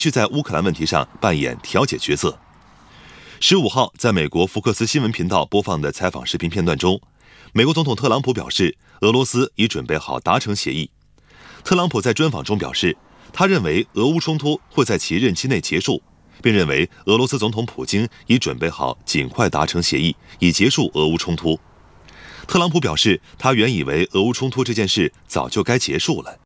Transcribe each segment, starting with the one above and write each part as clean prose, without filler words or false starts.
续在乌克兰问题上扮演调解角色。15号，在美国福克斯新闻频道播放的采访视频片段中，美国总统特朗普表示，俄罗斯已准备好达成协议。特朗普在专访中表示，他认为俄乌冲突会在其任期内结束，并认为俄罗斯总统普京已准备好尽快达成协议，以结束俄乌冲突。特朗普表示，他原以为俄乌冲突这件事早就该结束了。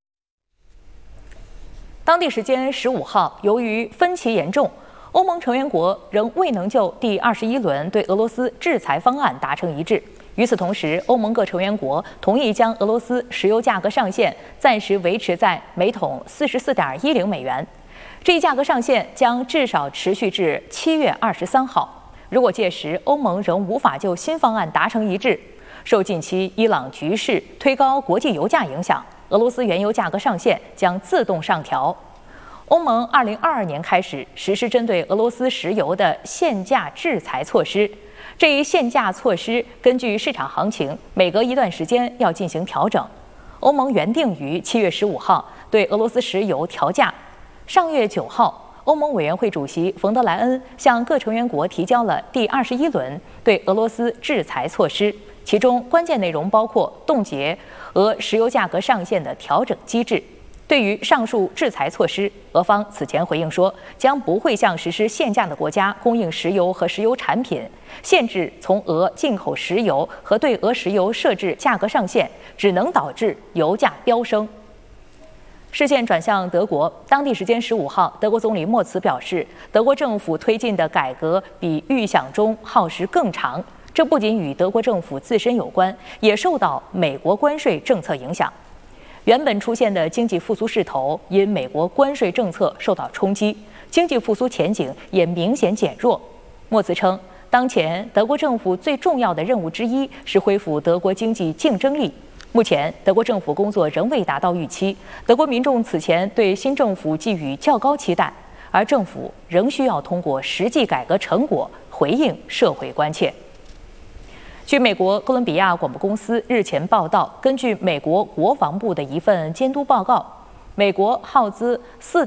当地时间15号，由于分歧严重，欧盟成员国仍未能就第21轮对俄罗斯制裁方案达成一致。与此同时，欧盟各成员国同意将俄罗斯石油价格上限暂时维持在每桶44.10美元。这一价格上限将至少持续至7月23号。如果届时欧盟仍无法就新方案达成一致，受近期伊朗局势推高国际油价影响，俄罗斯原油价格上限将自动上调。欧盟2022年开始实施针对俄罗斯石油的限价制裁措施。这一限价措施根据市场行情，每隔一段时间要进行调整。欧盟原定于7月15号对俄罗斯石油调价。上月9号，欧盟委员会主席冯德莱恩向各成员国提交了第21轮对俄罗斯制裁措施，其中关键内容包括冻结俄石油价格上限的调整机制。对于上述制裁措施，俄方此前回应说，将不会向实施限价的国家供应石油和石油产品，限制从俄进口石油和对俄石油设置价格上限，只能导致油价飙升。视线转向德国，当地时间15号，德国总理默茨表示，德国政府推进的改革比预想中耗时更长，这不仅与德国政府自身有关，也受到美国关税政策影响。原本出现的经济复苏势头因美国关税政策受到冲击，经济复苏前景也明显减弱。默茨称，当前德国政府最重要的任务之一是恢复德国经济竞争力。目前，德国政府工作仍未达到预期，德国民众此前对新政府寄予较高期待，而政府仍需要通过实际改革成果回应社会关切。据美国哥伦比亚广播公司日前报道，根据美国国防部的一份监督报告，美国耗资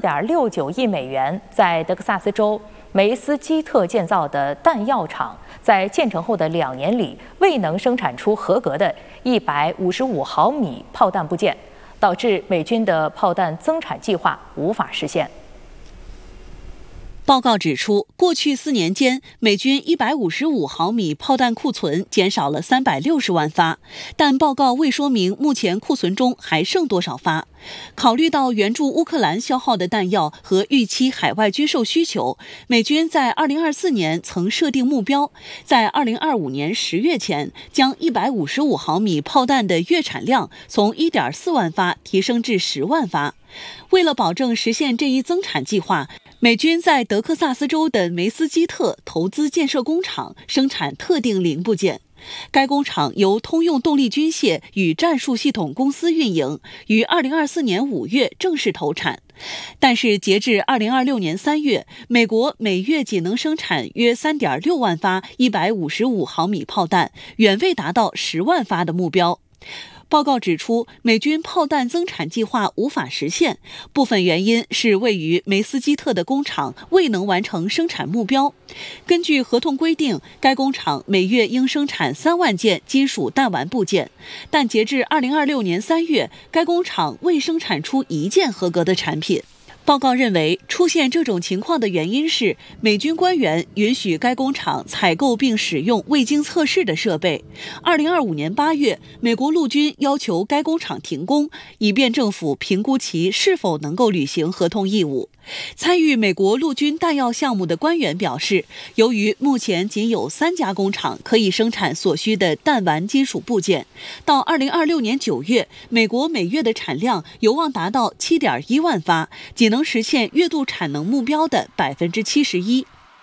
4.69亿美元在德克萨斯州梅斯基特建造的弹药厂，在建成后的2年里未能生产出合格的155毫米炮弹部件，导致美军的炮弹增产计划无法实现。 报告指出，过去4年间，美军155毫米炮弹库存减少了360万发，但报告未说明目前库存中还剩多少发。考虑到援助乌克兰消耗的弹药和预期海外军售需求，美军在2024年曾设定目标，在2025年10月前将155毫米炮弹的月产量从1.4万发提升至10万发。为了保证实现这一增产计划，美军在德克萨斯州的梅斯基特投资建设工厂，生产特定零部件。该工厂由通用动力军械与战术系统公司运营，于2024年5月正式投产。但是截至2026年3月，美国每月仅能生产约3.6万发155毫米炮弹，远未达到10万发的目标。报告指出，美军炮弹增产计划无法实现，部分原因是位于梅斯基特的工厂未能完成生产目标。根据合同规定，该工厂每月应生产3万件金属弹丸部件，但截至2026年3月，该工厂未生产出1件合格的产品。报告认为，出现这种情况的原因是美军官员允许该工厂采购并使用未经测试的设备。2025年8月，美国陆军要求该工厂停工，以便政府评估其是否能够履行合同义务。参与美国陆军弹药项目的官员表示，由于目前仅有3家工厂可以生产所需的弹丸金属部件，到2026年9月，美国每月的产量有望达到7.1万发，仅能实现月度产能目标的71%。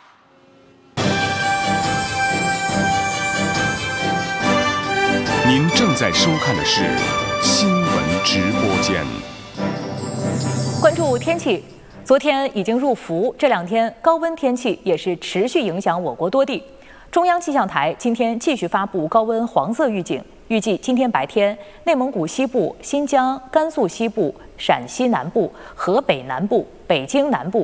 您正在收看的是新闻直播间。 关注天气。昨天已经入伏，这2天高温天气也是持续影响我国多地。中央气象台今天继续发布高温黄色预警， 预计今天白天，内蒙古西部、新疆、甘肃西部、陕西南部、河北南部、北京南部、